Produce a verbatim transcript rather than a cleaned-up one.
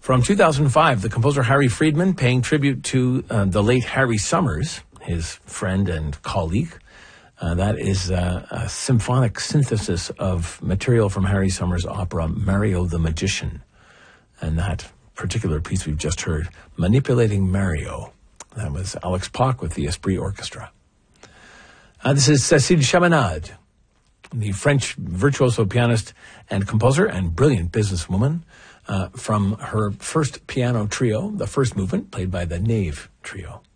From two thousand five, the composer Harry Friedman paying tribute to uh, the late Harry Summers, his friend and colleague. Uh, that is uh, a symphonic synthesis of material from Harry Summers' opera Mario the Magician. And that particular piece we've just heard, Manipulating Mario. That was Alex Pock with the Esprit Orchestra. Uh, this is Cécile Chaminade, the French virtuoso pianist and composer and brilliant businesswoman, uh, from her first piano trio, the first movement, played by the Nave Trio.